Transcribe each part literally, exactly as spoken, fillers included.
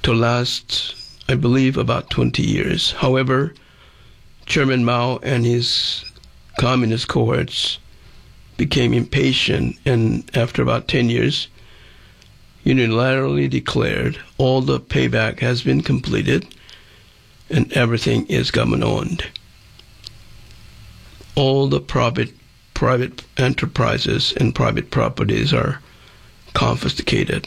to last, I believe, about twenty years. However, Chairman Mao and his communist cohorts became impatient, and after about ten years, unilaterally declared all the payback has been completed and everything is government-owned. All the private, private enterprises and private properties are confiscated.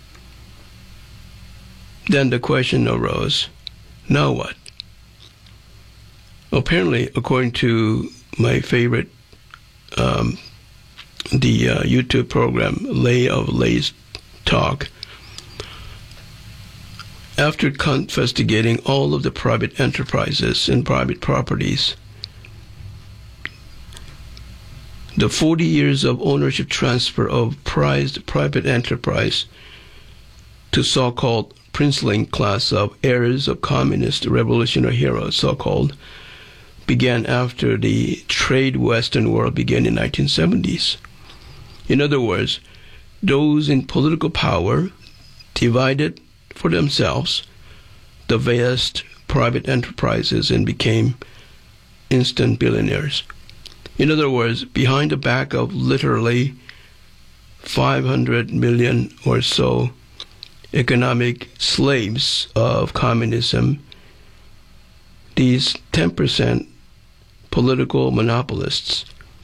Then the question arose, now what? Apparently, according to my favorite, um, the uh, YouTube program, Lay of Lay's Talk, after confiscating all of the private enterprises and private properties, the forty years of ownership transfer of prized private enterprise to so-called princeling class of heirs of communist revolutionary heroes, so-called, began after the trade Western world began in nineteen seventies. In other words, those in political power divided for themselves the vast private enterprises and became instant billionaires. In other words, behind the back of literally five hundred million or so economic slaves of communism, these ten percent political monopolists,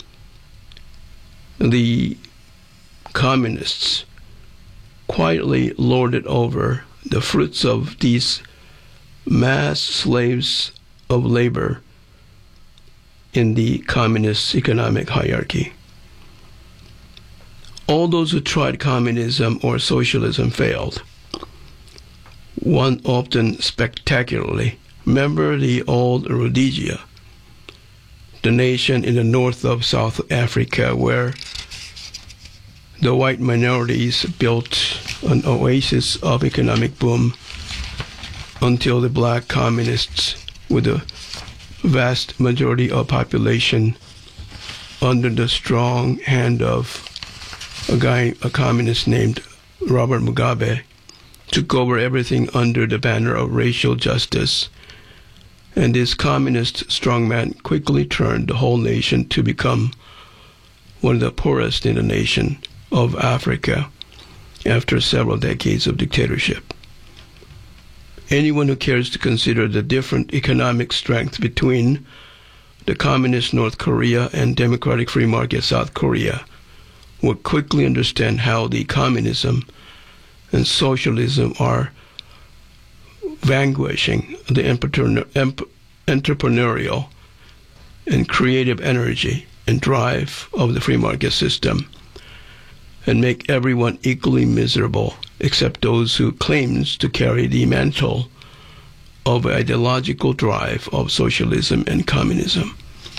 the communists, quietly lorded over the fruits of these mass slaves of labor in the communist economic hierarchy. All those who tried communism or socialism failed, one often spectacularly. Remember the old Rhodesia, the nation in the north of South Africa where the white minorities built an oasis of economic boom until the black communists, with a vast majority of population under the strong hand of a guy, a communist named Robert Mugabe, took over everything under the banner of racial justice. And this communist strongman quickly turned the whole nation to become one of the poorest in the nation of Africa after several decades of dictatorship. Anyone who cares to consider the different economic strength between the communist North Korea and democratic free market South Korea will quickly understand how the communism and socialism are vanquishing the entrepreneurial and creative energy and drive of the free market system, and make everyone equally miserable except those who claims to carry the mantle of ideological drive of socialism and communism.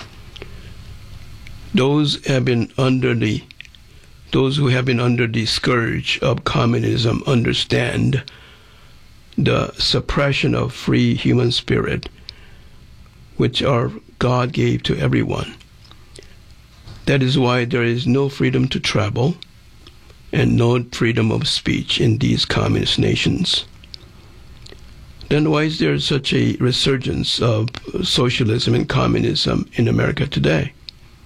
Those have been under the those who have been under the scourge of communism understand the suppression of free human spirit, which our God gave to everyone. That is why there is no freedom to travel and no freedom of speech in these communist nations. Then why is there such a resurgence of socialism and communism in America today?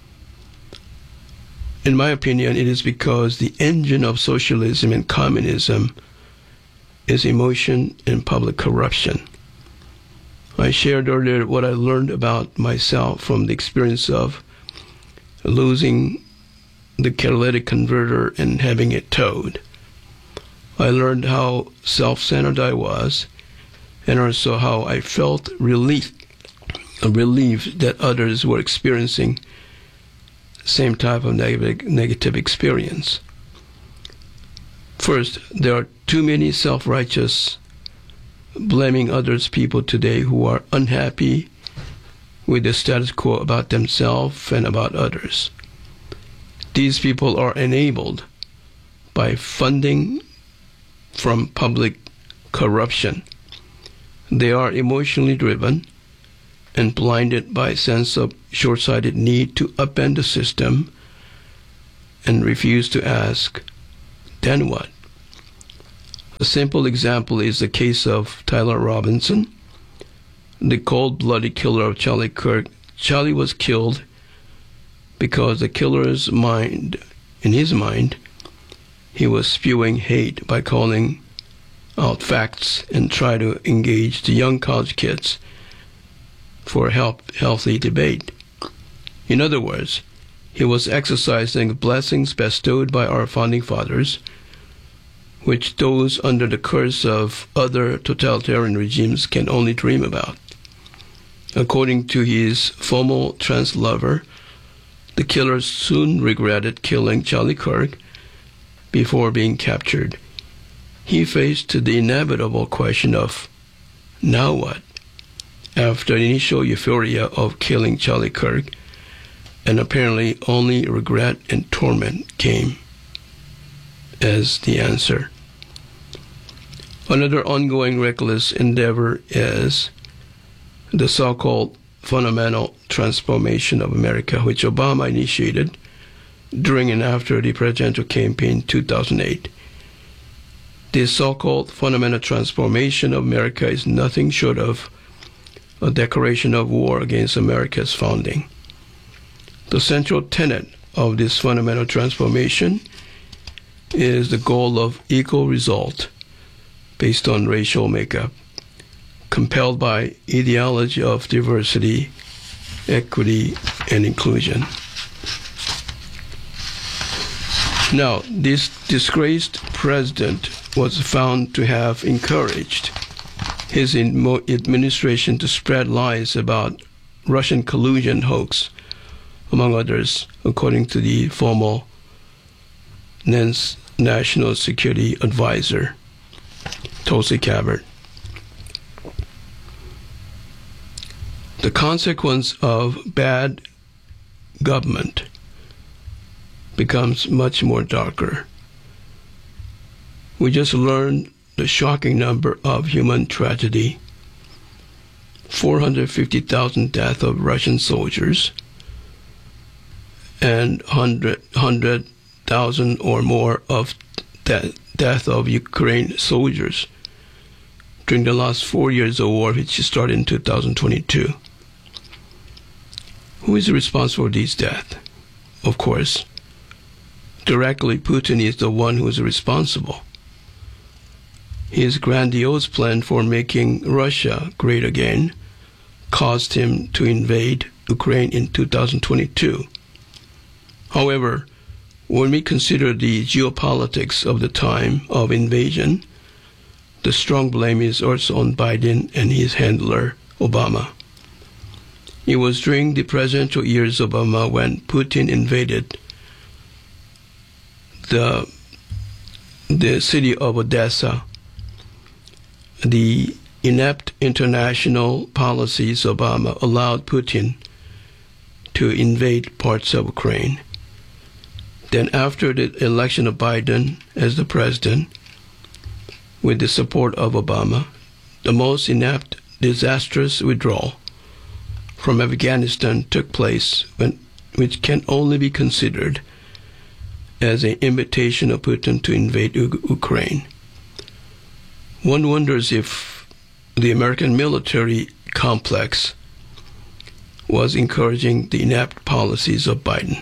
In my opinion, it is because the engine of socialism and communism is emotion and public corruption. I shared earlier what I learned about myself from the experience of losing the catalytic converter and having it towed. I learned how self-centered I was, and also how I felt relief, relieved that others were experiencing same type of negative, negative experience. First, there are too many self-righteous, blaming others people today who are unhappy with the status quo about themselves and about others. These people are enabled by funding from public corruption. They are emotionally driven and blinded by a sense of short-sighted need to upend the system and refuse to ask, then what? A simple example is the case of Tyler Robinson, the cold-blooded killer of Charlie Kirk. Charlie was killed because the killer's mind, in his mind, he was spewing hate by calling out facts and try to engage the young college kids for help, healthy debate. In other words, he was exercising blessings bestowed by our founding fathers, which those under the curse of other totalitarian regimes can only dream about. According to his former trans lover, the killer soon regretted killing Charlie Kirk before being captured. He faced the inevitable question of, now what? After the initial euphoria of killing Charlie Kirk, and apparently only regret and torment came as the answer. Another ongoing reckless endeavor is the so-called fundamental transformation of America, which Obama initiated during and after the presidential campaign in two thousand eight. This so-called fundamental transformation of America is nothing short of a declaration of war against America's founding. The central tenet of this fundamental transformation is the goal of equal result based on racial makeup, compelled by ideology of diversity, equity, and inclusion. Now, this disgraced president was found to have encouraged his administration to spread lies about Russian collusion hoax, among others, according to the former N A N S National Security Advisor, Tulsi Gabbard. The consequence of bad government becomes much more darker. We just learned the shocking number of human tragedy, four hundred fifty thousand deaths of Russian soldiers, and one hundred thousand or more of de- death of Ukraine soldiers during the last four years of war, which started in two thousand twenty-two. Who is responsible for these deaths? Of course, directly Putin is the one who is responsible. His grandiose plan for making Russia great again caused him to invade Ukraine in two thousand twenty-two. However, when we consider the geopolitics of the time of invasion, the strong blame is also on Biden and his handler, Obama. It was during the presidential years of Obama when Putin invaded the, the city of Odessa. The inept international policies of Obama allowed Putin to invade parts of Ukraine. Then after the election of Biden as the president, with the support of Obama, the most inept, disastrous withdrawal from Afghanistan took place, when, which can only be considered as an invitation of Putin to invade U- Ukraine. One wonders if the American military complex was encouraging the inept policies of Biden.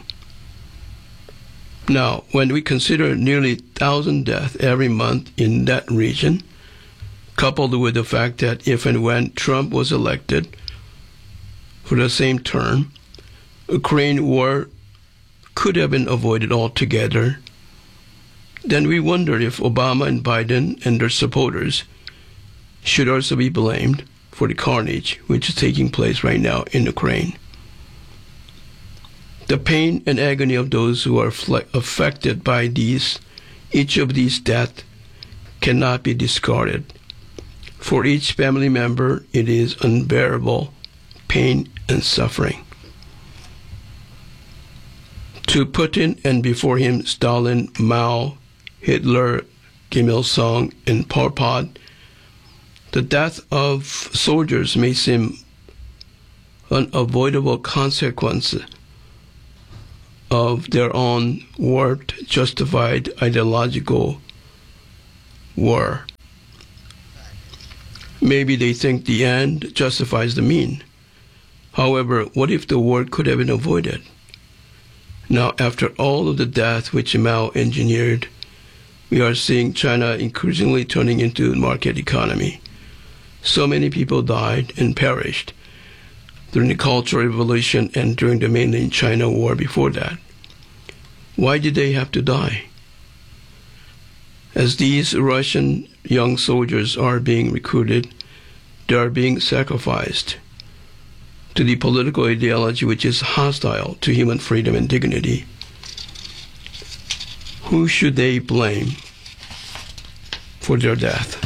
Now, when we consider nearly one thousand deaths every month in that region, coupled with the fact that if and when Trump was elected for the same term, Ukraine war could have been avoided altogether, then we wonder if Obama and Biden and their supporters should also be blamed for the carnage which is taking place right now in Ukraine. The pain and agony of those who are affected by these, each of these deaths cannot be discarded. For each family member, it is unbearable pain and suffering. To Putin and before him Stalin, Mao, Hitler, Kim Il-sung, and Pol Pot, the death of soldiers may seem unavoidable consequences of their own warped, justified ideological war. Maybe they think the end justifies the mean. However, what if the war could have been avoided? Now, after all of the death which Mao engineered, we are seeing China increasingly turning into a market economy. So many people died and perished during the Cultural Revolution and during the Mainland China War before that. Why did they have to die? As these Russian young soldiers are being recruited, they are being sacrificed to the political ideology which is hostile to human freedom and dignity. Who should they blame for their death?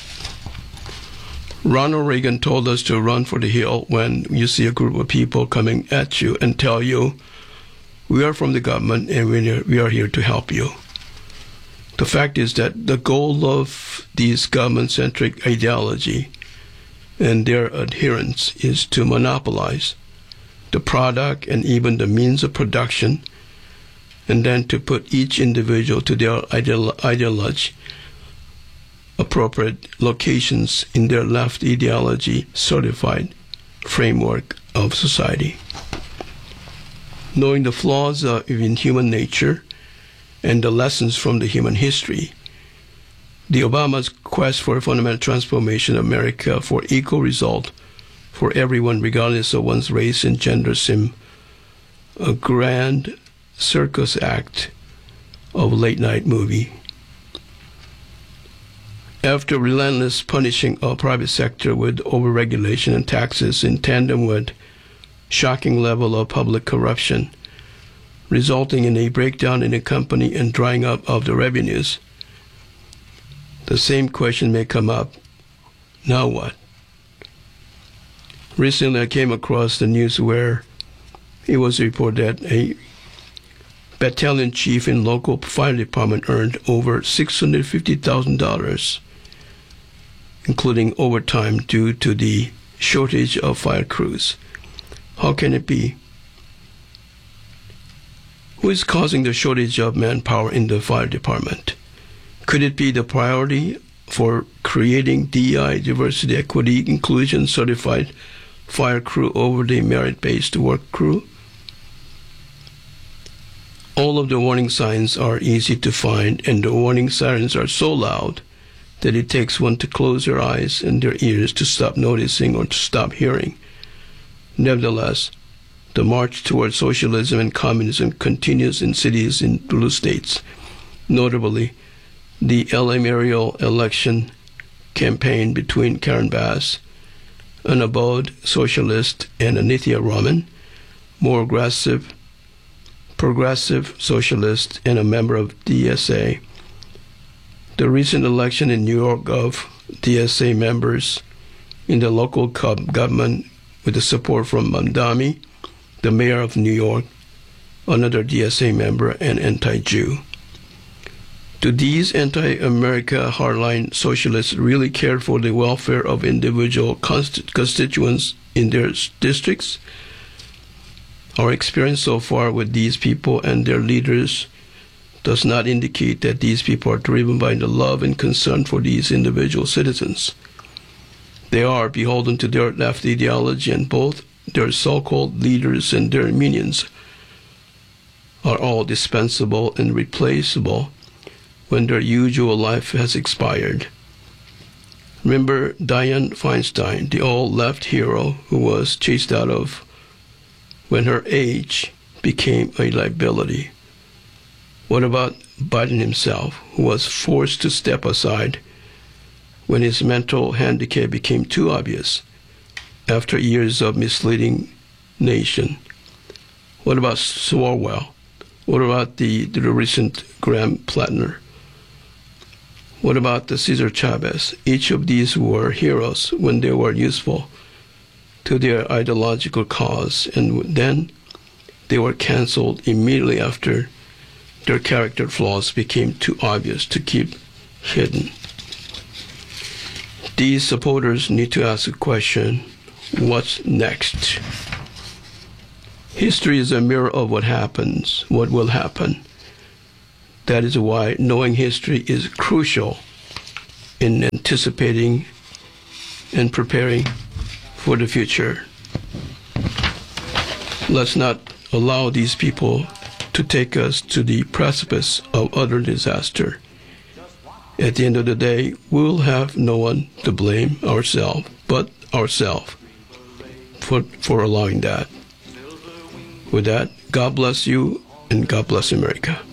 Ronald Reagan told us to run for the hill when you see a group of people coming at you and tell you, we are from the government and we are here to help you. The fact is that the goal of this government-centric ideology and their adherents is to monopolize the product and even the means of production, and then to put each individual to their ideolo- ideology appropriate locations in their left ideology certified framework of society. Knowing the flaws of in human nature and the lessons from the human history, the Obama's quest for a fundamental transformation of America for equal result for everyone regardless of one's race and gender seem a grand circus act of a late-night movie. After relentless punishing of private sector with overregulation and taxes in tandem with shocking level of public corruption, resulting in a breakdown in the company and drying up of the revenues, the same question may come up, now what? Recently I came across the news where it was reported that a battalion chief in local fire department earned over six hundred fifty thousand dollars, including overtime due to the shortage of fire crews. How can it be? Who is causing the shortage of manpower in the fire department? Could it be the priority for creating D E I, diversity, equity, inclusion certified fire crew over the merit-based work crew? All of the warning signs are easy to find, and the warning sirens are so loud that it takes one to close their eyes and their ears to stop noticing or to stop hearing. Nevertheless, the march towards socialism and communism continues in cities in blue states. Notably, the L A mayoral election campaign between Karen Bass, an avowed socialist, and Nithya Raman, more aggressive, progressive socialist and a member of D S A. The recent election in New York of D S A members in the local government with the support from Mamdani, the mayor of New York, another D S A member, and anti-Jew. Do these anti-America hardline socialists really care for the welfare of individual const- constituents in their districts? Our experience so far with these people and their leaders does not indicate that these people are driven by the love and concern for these individual citizens. They are beholden to their left ideology, and both their so-called leaders and their minions are all dispensable and replaceable when their usual life has expired. Remember Dianne Feinstein, the old left hero who was chased out of when her age became a liability. What about Biden himself, who was forced to step aside when his mental handicap became too obvious after years of misleading nation? What about Swalwell? What about the, the recent Graham Plattner? What about the Cesar Chavez? Each of these were heroes when they were useful to their ideological cause, and then they were canceled immediately after their character flaws became too obvious to keep hidden. These supporters need to ask a question: what's next? History is a mirror of what happens, what will happen. That is why knowing history is crucial in anticipating and preparing for the future. Let's not allow these people to take us to the precipice of utter disaster. At the end of the day, we'll have no one to blame ourselves but ourselves for, for allowing that. With that, God bless you and God bless America.